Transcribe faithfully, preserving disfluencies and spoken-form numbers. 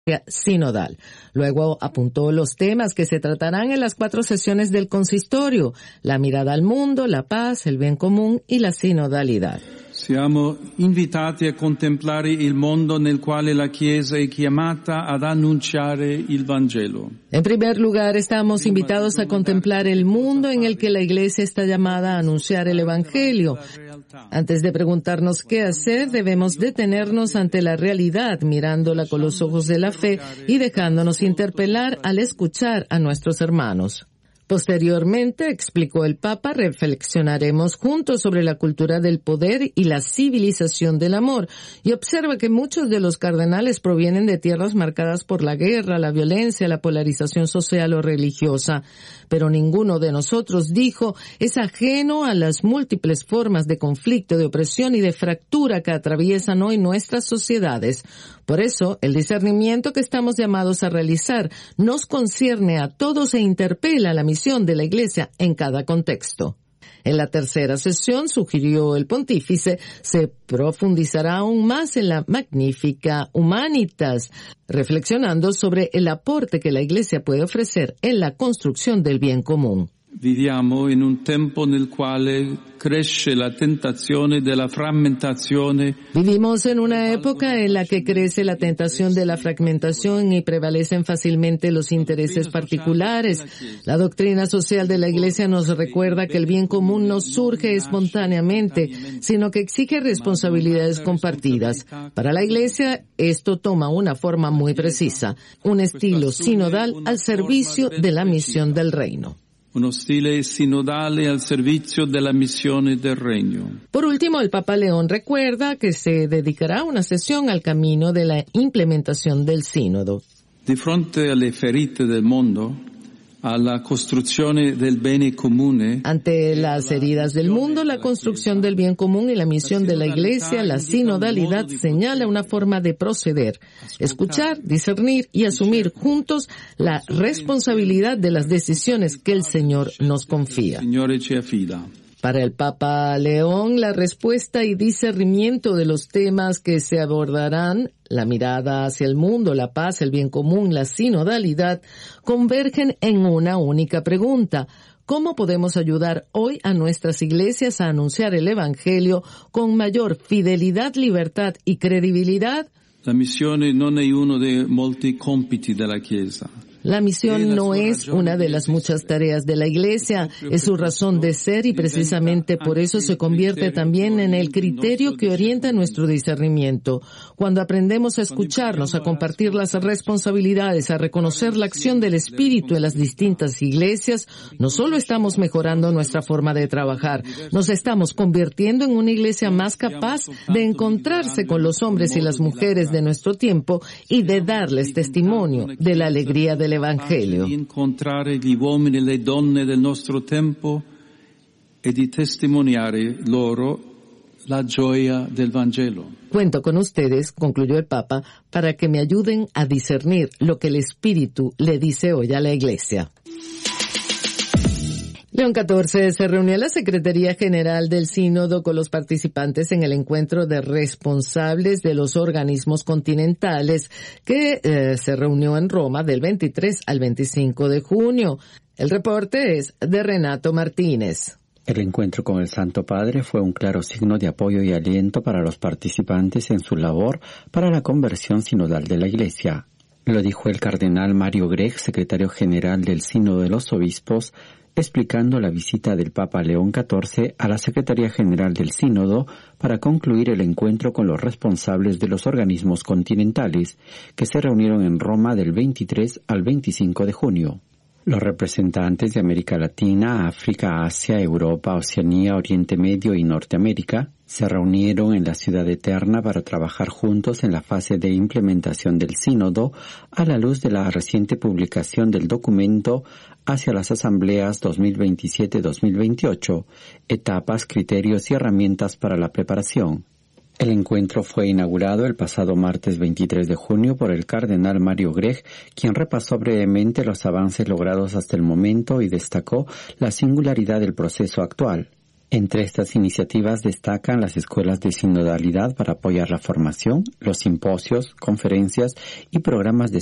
sinodal. Luego apuntó los temas que se tratarán en las cuatro sesiones del consistorio: la mirada al mundo, la paz, el bien común y la sinodalidad. Siamo invitati a contemplare il mondo nel quale la Chiesa è chiamata ad annunciare il Vangelo. En primer lugar, estamos invitados a contemplar el mundo en el que la Iglesia está llamada a anunciar el Evangelio. Antes de preguntarnos qué hacer, debemos detenernos ante la realidad, mirándola con los ojos de la fe y dejándonos interpelar al escuchar a nuestros hermanos. Posteriormente, explicó el Papa, reflexionaremos juntos sobre la cultura del poder y la civilización del amor, y observa que muchos de los cardenales provienen de tierras marcadas por la guerra, la violencia, la polarización social o religiosa. Pero ninguno de nosotros, dijo, es ajeno a las múltiples formas de conflicto, de opresión y de fractura que atraviesan hoy nuestras sociedades. Por eso, el discernimiento que estamos llamados a realizar nos concierne a todos e interpela la misión de la Iglesia en cada contexto. En la tercera sesión, sugirió el pontífice, se profundizará aún más en la Magnificat Humanitas, reflexionando sobre el aporte que la Iglesia puede ofrecer en la construcción del bien común. Viviamo in un tempo nel quale cresce la tentazione della frammentazione. Vivimos en una época en la que crece la tentación de la fragmentación y prevalecen fácilmente los intereses particulares. La doctrina social de la Iglesia nos recuerda que el bien común no surge espontáneamente, sino que exige responsabilidades compartidas. Para la Iglesia, esto toma una forma muy precisa, un estilo sinodal al servicio de la misión del reino. Uno stile sinodale al servizio della missione del Regno. Por último, el Papa León recuerda que se dedicará una sesión al camino de la implementación del sínodo. Di fronte alle ferite del mondo, alla costruzione del bene comune. Ante las heridas del mundo, la construcción del bien común y la misión de la Iglesia, la sinodalidad señala una forma de proceder, escuchar, discernir y asumir juntos la responsabilidad de las decisiones que el Señor nos confía. Para el Papa León, la respuesta y discernimiento de los temas que se abordarán, la mirada hacia el mundo, la paz, el bien común, la sinodalidad, convergen en una única pregunta: ¿cómo podemos ayudar hoy a nuestras iglesias a anunciar el Evangelio con mayor fidelidad, libertad y credibilidad? La missione non è uno dei molti compiti della Chiesa. La misión no es una de las muchas tareas de la Iglesia, es su razón de ser y precisamente por eso se convierte también en el criterio que orienta nuestro discernimiento. Cuando aprendemos a escucharnos, a compartir las responsabilidades, a reconocer la acción del Espíritu en las distintas iglesias, no solo estamos mejorando nuestra forma de trabajar, nos estamos convirtiendo en una iglesia más capaz de encontrarse con los hombres y las mujeres de nuestro tiempo y de darles testimonio de la alegría del Evangelio. Di incontrare gli uomini e le donne del nostro tempo e di testimoniare loro la gioia del Vangelo. Cuento con ustedes, concluyó el Papa, para que me ayuden a discernir lo que el Espíritu le dice hoy a la Iglesia. León catorce se reunió en la Secretaría General del Sínodo con los participantes en el encuentro de responsables de los organismos continentales que eh, se reunió en Roma del veintitrés al veinticinco de junio. El reporte es de Renato Martínez. El encuentro con el Santo Padre fue un claro signo de apoyo y aliento para los participantes en su labor para la conversión sinodal de la Iglesia. Lo dijo el cardenal Mario Grech, secretario general del Sínodo de los Obispos, explicando la visita del Papa León catorce a la Secretaría General del Sínodo para concluir el encuentro con los responsables de los organismos continentales, que se reunieron en Roma del veintitrés al veinticinco de junio. Los representantes de América Latina, África, Asia, Europa, Oceanía, Oriente Medio y Norteamérica se reunieron en la Ciudad Eterna para trabajar juntos en la fase de implementación del sínodo a la luz de la reciente publicación del documento hacia las asambleas dos mil veintisiete a dos mil veintiocho, etapas, criterios y herramientas para la preparación. El encuentro fue inaugurado el pasado martes veintitrés de junio por el cardenal Mario Grech, quien repasó brevemente los avances logrados hasta el momento y destacó la singularidad del proceso actual. Entre estas iniciativas destacan las escuelas de sinodalidad para apoyar la formación, los simposios, conferencias y programas de